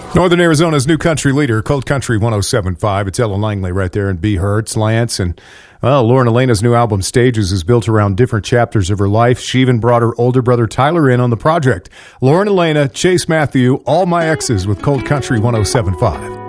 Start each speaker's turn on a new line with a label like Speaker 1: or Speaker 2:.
Speaker 1: Northern Arizona's new country leader, Cold Country 107.5. It's Ellen Langley right there, and B. Hertz, Lance, and Lauren Elena's new album, Stages, is built around different chapters of her life. She even brought her older brother Tyler in on the project. Lauren Elena, Chase Matthew, All My Exes with Cold Country 107.5.